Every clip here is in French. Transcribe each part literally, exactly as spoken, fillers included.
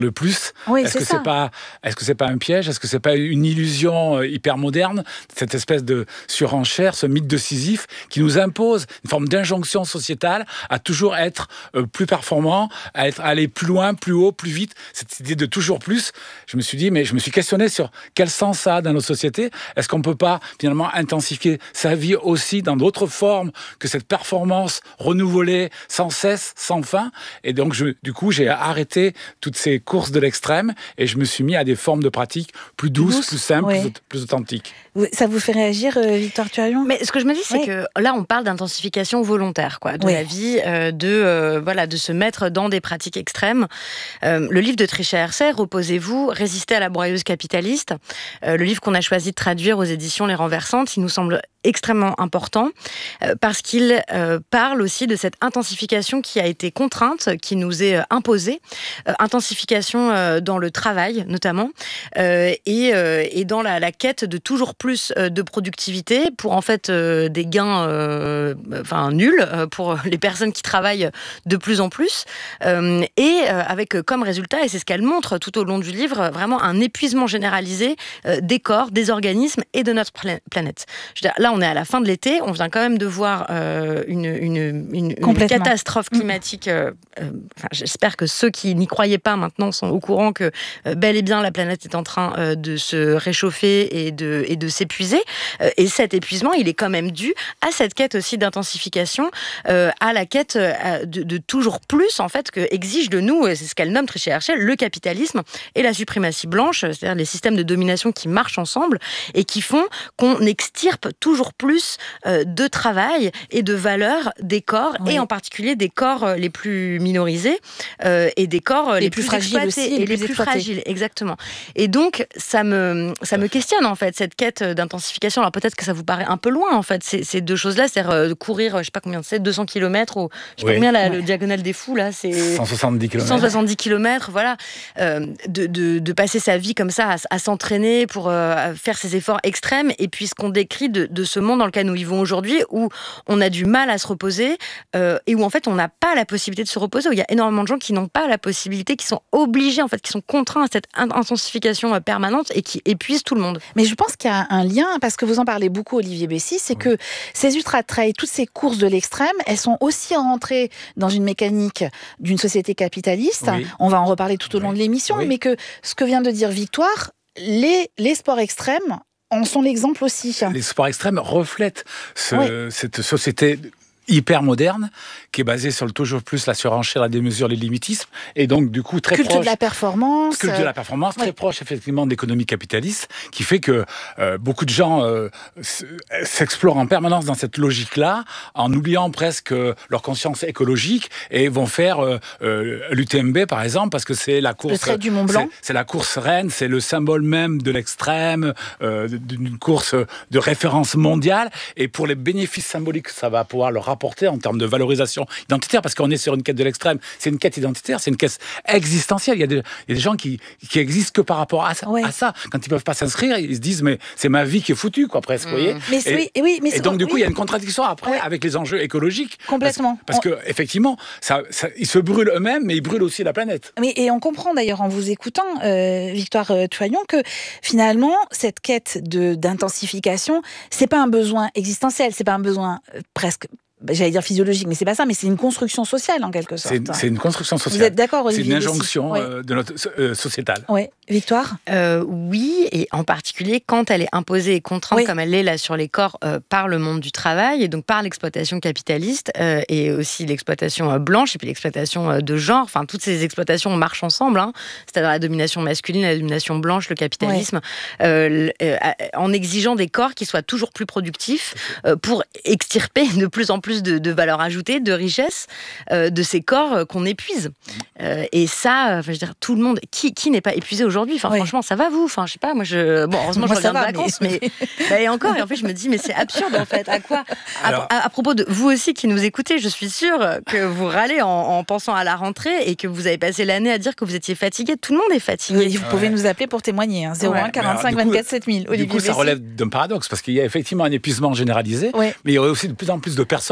le plus. Oui, est-ce c'est que ça. c'est pas, est-ce que c'est pas un piège? Est-ce que c'est pas une illusion euh, hyper moderne, cette espèce de surenchère, ce mythe de Sisyphe qui nous impose une forme d'injonction sociétale à toujours être euh, plus performant, à être à aller plus loin, plus haut, plus vite. Cette idée de toujours plus. Je me suis dit, mais je me suis questionné sur quel sens ça a dans nos sociétés. Est-ce qu'on peut pas finalement intensifier sa vie aussi dans d'autres formes que cette performance renouvelée sans cesse, sans fin? Et donc, je, du coup, j'ai arrêté toutes ces courses de l'extrême et je me suis mis à des formes de pratiques plus douces, Douce, plus simples, ouais. plus, plus authentiques. Ça vous fait réagir, euh, Victoire Tuarion? Mais ce que je me dis, c'est Oui. que là, on parle d'intensification volontaire, quoi, de Oui. la vie, euh, de euh, voilà, de se mettre dans des pratiques extrêmes. Euh, le livre de Trisha Hersey, Reposez-vous, résister à la broyeuse capitaliste, euh, le livre qu'on a choisi de traduire aux éditions Les Renversantes, il nous semble extrêmement important euh, parce qu'il euh, parle aussi de cette intensification qui a été contrainte, qui nous est euh, imposée, euh, intensification euh, dans le travail notamment, euh, et, euh, et dans la, la quête de toujours plus euh, de productivité pour en fait euh, des gains euh, enfin nuls euh, pour les personnes qui travaillent de plus en plus, euh, et euh, avec comme résultat, et c'est ce qu'elle montre tout au long du livre, vraiment un épuisement généralisé euh, des corps, des organismes et de notre pla- planète. Je veux dire, là, on est à la fin de l'été, on vient quand même de voir euh, une, une, une, une catastrophe climatique. Euh, euh, enfin, j'espère que ceux qui n'y croyaient pas maintenant sont au courant que euh, bel et bien la planète est en train euh, de se réchauffer et de, et de s'épuiser. Euh, et cet épuisement, il est quand même dû à cette quête aussi d'intensification, euh, à la quête euh, de, de toujours plus, en fait, que exige de nous, et c'est ce qu'elle nomme Trisha Hersey, le capitalisme et la suprématie blanche, c'est-à-dire les systèmes de domination qui marchent ensemble et qui font qu'on extirpe toujours plus euh, de travail et de valeur des corps, oui. et en particulier des corps euh, les plus minorisés euh, et des corps euh, les, les plus, plus fragiles aussi, et les, les plus, plus fragiles, exactement. Et donc ça me ça me questionne en fait cette quête d'intensification. Alors peut-être que ça vous paraît un peu loin en fait ces, ces deux choses-là, c'est-à-dire euh, courir, je sais pas combien c'est, deux cents kilomètres ou je sais oui. pas combien la, ouais. le diagonale des fous là, c'est cent soixante-dix kilomètres. cent soixante-dix kilomètres, voilà, euh, de, de de passer sa vie comme ça à, à s'entraîner pour euh, faire ces efforts extrêmes, et puis ce qu'on décrit de, de ce monde dans lequel nous vivons aujourd'hui, où on a du mal à se reposer euh, et où en fait on n'a pas la possibilité de se reposer, où il y a énormément de gens qui n'ont pas la possibilité, qui sont obligés en fait, qui sont contraints à cette intensification permanente et qui épuisent tout le monde. Mais je pense qu'il y a un lien, parce que vous en parlez beaucoup, Olivier Bessy, c'est oui. que ces ultra-trails, toutes ces courses de l'extrême, elles sont aussi rentrées dans une mécanique d'une société capitaliste. Oui. On va en reparler tout au long oui. de l'émission, oui. mais que ce que vient de dire Victoire, les, les sports extrêmes en sont l'exemple aussi. Les sports extrêmes reflètent ce, oui. cette société hyper moderne, qui est basée sur le toujours plus, la surenchère, la démesure, les limitismes, et donc du coup très culte proche... Culte de la performance. Culte de la performance, oui. très proche effectivement de l'économie capitaliste, qui fait que euh, beaucoup de gens euh, s'explorent en permanence dans cette logique-là, en oubliant presque leur conscience écologique, et vont faire euh, euh, l'U T M B par exemple, parce que c'est la course... Le trait du Mont Blanc. C'est, c'est la course reine, c'est le symbole même de l'extrême, euh, d'une course de référence mondiale, et pour les bénéfices symboliques que ça va pouvoir leur rapporter en termes de valorisation identitaire, parce qu'on est sur une quête de l'extrême, c'est une quête identitaire, c'est une quête existentielle. Il y a des, il y a des gens qui, qui existent que par rapport à ça, ouais. à ça. Quand ils peuvent pas s'inscrire, ils se disent mais c'est ma vie qui est foutue, quoi, presque. Mmh. Vous voyez. Mais et, oui, oui, mais et donc du coup, oui. il y a une contradiction après ouais. avec les enjeux écologiques. Complètement. Parce, parce on... que effectivement, ça, ça, ils se brûlent eux-mêmes, mais ils brûlent aussi la planète. Mais et on comprend d'ailleurs en vous écoutant, euh, Victoire euh, Tuarion, que finalement cette quête de d'intensification, c'est pas un besoin existentiel, c'est pas un besoin euh, presque. J'allais dire physiologique, mais c'est pas ça, mais c'est une construction sociale en quelque sorte. C'est, c'est une construction sociale. Vous êtes d'accord, Olivier? C'est une injonction oui. euh, de notre euh, sociétale. Oui, Victoire. Euh, oui, et en particulier quand elle est imposée et contrainte, oui. comme elle l'est là sur les corps euh, par le monde du travail, et donc par l'exploitation capitaliste euh, et aussi l'exploitation euh, blanche et puis l'exploitation euh, de genre. Enfin, toutes ces exploitations marchent ensemble, hein, c'est-à-dire la domination masculine, la domination blanche, le capitalisme, oui. euh, euh, en exigeant des corps qui soient toujours plus productifs euh, pour extirper de plus en plus De, de valeur ajoutée, de richesse, euh, de ces corps euh, qu'on épuise. Euh, et ça, euh, je veux dire, tout le monde, qui, qui n'est pas épuisé aujourd'hui? Enfin, oui. franchement, ça va vous? Enfin, je sais pas, moi, je, bon, heureusement, moi, je reviens de vacances, mais, mais... bah, et encore, et en fait, je me dis, mais c'est absurde, en fait. À quoi? Alors... à, à, à propos de vous aussi qui nous écoutez, je suis sûre que vous râlez en, en pensant à la rentrée et que vous avez passé l'année à dire que vous étiez fatigué. Tout le monde est fatigué. Oui, vous ouais. pouvez nous appeler pour témoigner. Hein, zéro un quarante-cinq vingt-quatre sept mille. Du coup, ça relève d'un paradoxe, parce qu'il y a effectivement un épuisement généralisé, ouais. mais il y aurait aussi de plus en plus de personnes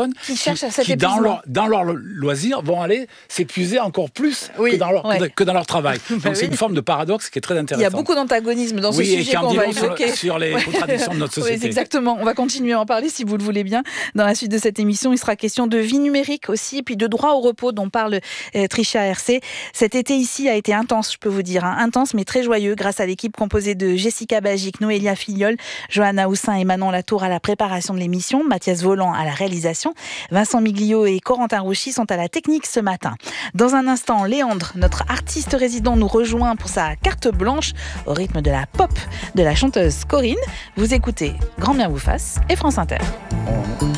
personnes qui, cherchent à cet qui dans, épuisement. leur, dans leur loisir, vont aller s'épuiser encore plus oui, que, dans leur, ouais. que dans leur travail. Donc bah c'est oui. une forme de paradoxe qui est très intéressante. Il y a beaucoup d'antagonisme dans oui, ce sujet qu'on va évoquer. Sur, sur les contradictions de notre société. Oui, exactement. On va continuer à en parler si vous le voulez bien. Dans la suite de cette émission, il sera question de vie numérique aussi, et puis de droit au repos dont parle euh, Trisha Hersey. Cet été ici a été intense, je peux vous dire. Hein. Intense mais très joyeux grâce à l'équipe composée de Jessica Bagic, Noélia Filiol, Johanna Houssin et Manon Latour à la préparation de l'émission, Mathias Voland à la réalisation, Vincent Miglio et Corentin Rouchy sont à la technique ce matin. Dans un instant, Léandre, notre artiste résident, nous rejoint pour sa carte blanche au rythme de la pop de la chanteuse Corinne. Vous écoutez Grand Bien vous fasse et France Inter.